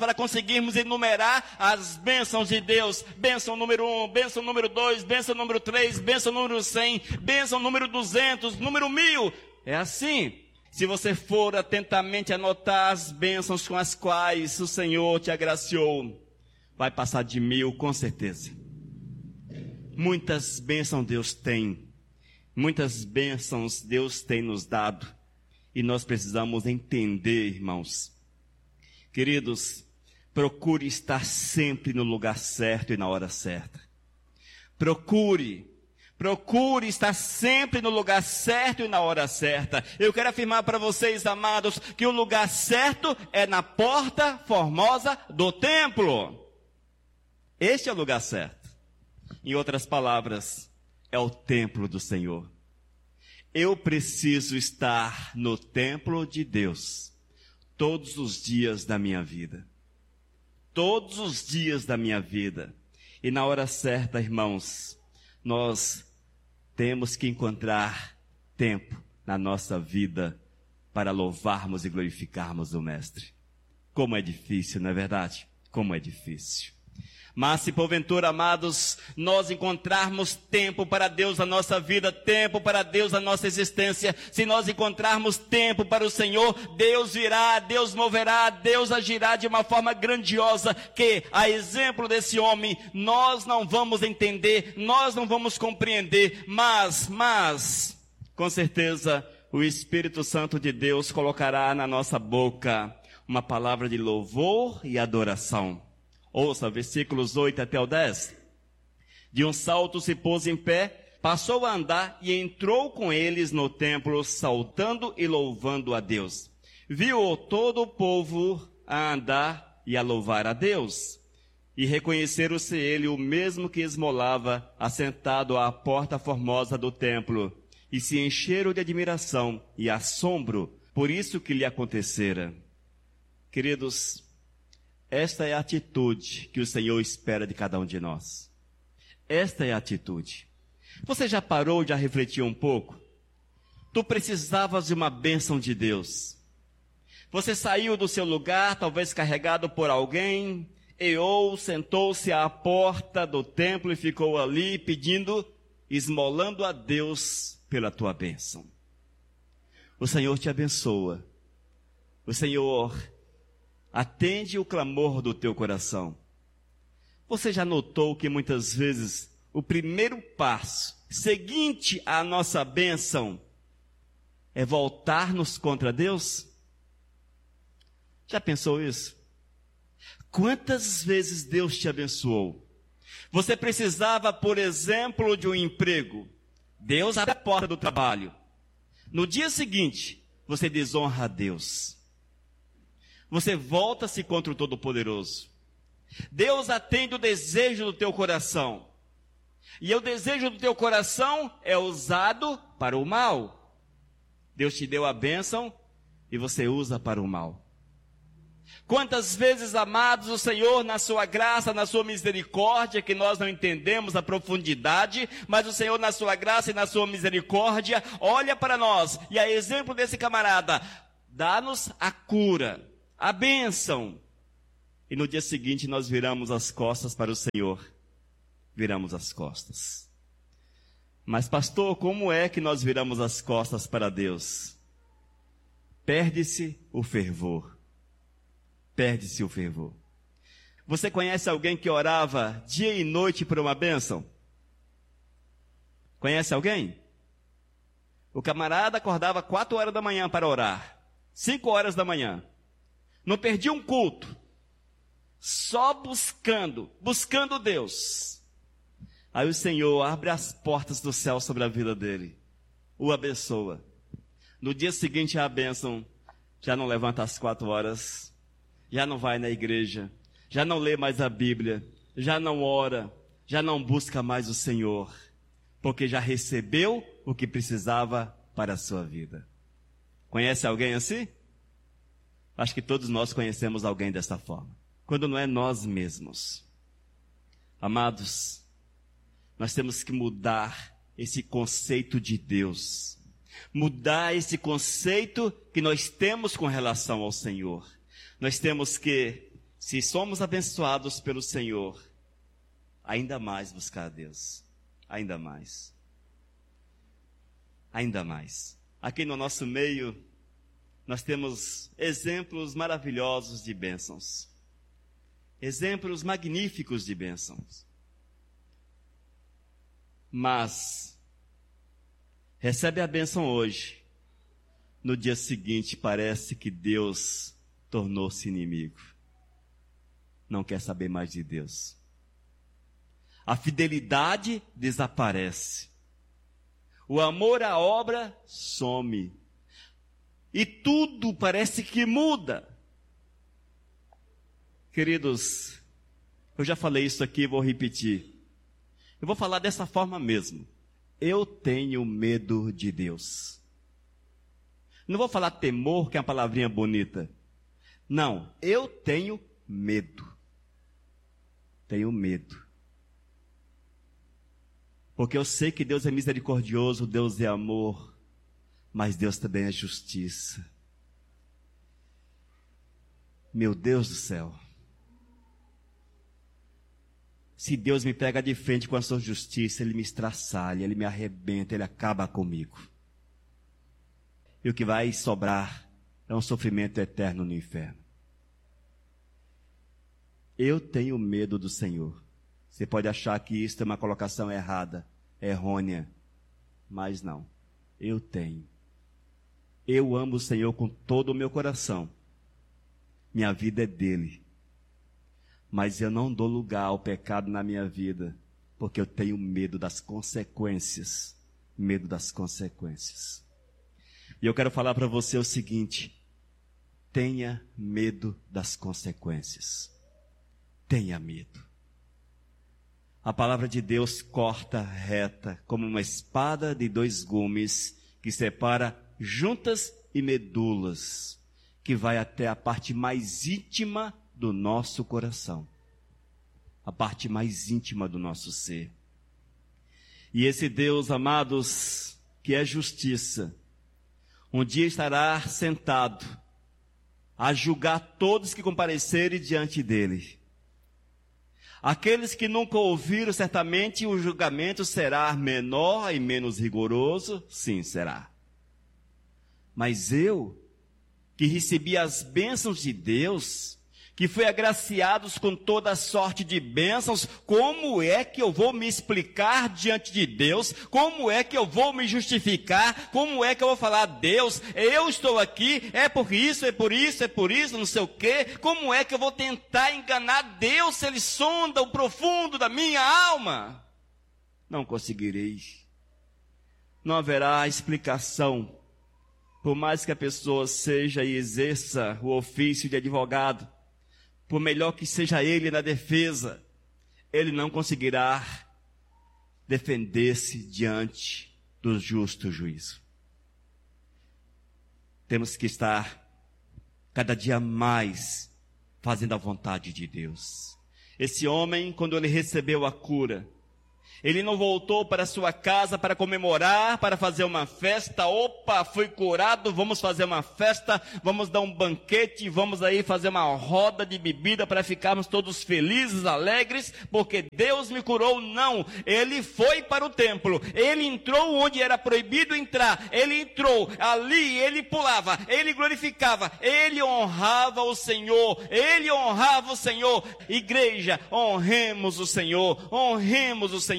para conseguirmos enumerar as bênçãos de Deus. Bênção número 1, bênção número 2, bênção número 3, bênção número 100, bênção número 200, número 1000. É assim. Se você for atentamente anotar as bênçãos com as quais o Senhor te agraciou, vai passar de 1000 com certeza. Muitas bênçãos Deus tem. Muitas bênçãos Deus tem nos dado. E nós precisamos entender, irmãos. Queridos, procure estar sempre no lugar certo e na hora certa. Procure estar sempre no lugar certo e na hora certa. Eu quero afirmar para vocês, amados, que o lugar certo é na porta formosa do templo. Este é o lugar certo. Em outras palavras, é o templo do Senhor. Eu preciso estar no templo de Deus todos os dias da minha vida. Todos os dias da minha vida. E na hora certa, irmãos, nós temos que encontrar tempo na nossa vida para louvarmos e glorificarmos o Mestre. Como é difícil, não é verdade? Como é difícil. Mas se porventura, amados, nós encontrarmos tempo para Deus na nossa vida, tempo para Deus na nossa existência, se nós encontrarmos tempo para o Senhor, Deus virá, Deus moverá, Deus agirá de uma forma grandiosa, que, a exemplo desse homem, nós não vamos entender, nós não vamos compreender, mas, com certeza, o Espírito Santo de Deus colocará na nossa boca uma palavra de louvor e adoração. Ouça, versículos 8 até o 10. De um salto se pôs em pé, passou a andar e entrou com eles no templo, saltando e louvando a Deus. Viu todo o povo a andar e a louvar a Deus. E reconheceram-se ele o mesmo que esmolava, assentado à porta formosa do templo. E se encheram de admiração e assombro por isso que lhe acontecera. Queridos, esta é a atitude que o Senhor espera de cada um de nós. Esta é a atitude. Você já parou de refletir um pouco? Tu precisavas de uma bênção de Deus. Você saiu do seu lugar, talvez carregado por alguém, ou sentou-se à porta do templo e ficou ali pedindo, esmolando a Deus pela tua bênção. O Senhor te abençoa. O Senhor atende o clamor do teu coração. Você já notou que muitas vezes o primeiro passo seguinte à nossa bênção é voltar-nos contra Deus? Já pensou isso? Quantas vezes Deus te abençoou? Você precisava, por exemplo, de um emprego. Deus abre a porta do trabalho. No dia seguinte, você desonra a Deus. Você volta-se contra o Todo-Poderoso. Deus atende o desejo do teu coração. E o desejo do teu coração é usado para o mal. Deus te deu a bênção e você usa para o mal. Quantas vezes, amados, o Senhor, na sua graça, na sua misericórdia, que nós não entendemos a profundidade, mas o Senhor, na sua graça e na sua misericórdia, olha para nós, e a exemplo desse camarada, dá-nos a cura, a bênção, e no dia seguinte nós viramos as costas para o Senhor, viramos as costas. Mas pastor, como é que nós viramos as costas para Deus? Perde-se o fervor. Perde-se o fervor. Você conhece alguém que orava dia e noite por uma bênção? Conhece alguém? O camarada acordava 4 horas da manhã para orar, 5 horas da manhã. Não perdia um culto, só buscando Deus. Aí o Senhor abre as portas do céu sobre a vida dele, o abençoa. No dia seguinte a bênção, já não levanta às 4 horas, já não vai na igreja, já não lê mais a Bíblia, já não ora, já não busca mais o Senhor, porque já recebeu o que precisava para a sua vida. Conhece alguém assim? Acho que todos nós conhecemos alguém dessa forma, quando não é nós mesmos. Amados, nós temos que mudar esse conceito de Deus, mudar esse conceito que nós temos com relação ao Senhor. Nós temos que Se somos abençoados pelo Senhor, ainda mais buscar a Deus. Ainda mais. Ainda mais. Aqui no nosso meio, nós temos exemplos maravilhosos de bênçãos. Exemplos magníficos de bênçãos. Mas, recebe a bênção hoje. No dia seguinte, parece que Deus tornou-se inimigo. Não quer saber mais de Deus. A fidelidade desaparece. O amor à obra some. E tudo parece que muda. Queridos, eu já falei isso aqui, vou repetir. Eu vou falar dessa forma mesmo. Eu tenho medo de Deus. Não vou falar temor, que é uma palavrinha bonita. Não, eu tenho medo. Tenho medo. Porque eu sei que Deus é misericordioso, Deus é amor, mas Deus também é justiça. Meu Deus do céu. Se Deus me pega de frente com a sua justiça, Ele me estraçalha, Ele me arrebenta, Ele acaba comigo. E o que vai sobrar é um sofrimento eterno no inferno. Eu tenho medo do Senhor. Você pode achar que isso é uma colocação errada, errônea, mas não. Eu tenho. Eu amo o Senhor com todo o meu coração. Minha vida é dele. Mas eu não dou lugar ao pecado na minha vida, porque eu tenho medo das consequências. Medo das consequências. E eu quero falar para você o seguinte: tenha medo das consequências. Tenha medo. A palavra de Deus corta reta, como uma espada de 2 gumes, que separa juntas e medulas, que vai até a parte mais íntima do nosso coração. A parte mais íntima do nosso ser. E esse Deus, amados, que é justiça, um dia estará sentado a julgar todos que comparecerem diante dele. Aqueles que nunca ouviram, certamente o julgamento será menor e menos rigoroso, sim, será. Mas eu, que recebi as bênçãos de Deus, que fui agraciados com toda a sorte de bênçãos, como é que eu vou me explicar diante de Deus? Como é que eu vou me justificar? Como é que eu vou falar, Deus, eu estou aqui, é por isso, não sei o quê. Como é que eu vou tentar enganar Deus se Ele sonda o profundo da minha alma? Não conseguirei. Não haverá explicação. Por mais que a pessoa seja e exerça o ofício de advogado, por melhor que seja ele na defesa, ele não conseguirá defender-se diante do justo juízo. Temos que estar cada dia mais fazendo a vontade de Deus. Esse homem, quando ele recebeu a cura, ele não voltou para sua casa para comemorar, para fazer uma festa. Opa, fui curado, vamos fazer uma festa, vamos dar um banquete, vamos aí fazer uma roda de bebida para ficarmos todos felizes, alegres, porque Deus me curou. Não, ele foi para o templo, ele entrou onde era proibido entrar, ele entrou ali, ele pulava, ele glorificava, ele honrava o Senhor, ele honrava o Senhor. Igreja, honremos o Senhor, honremos o Senhor.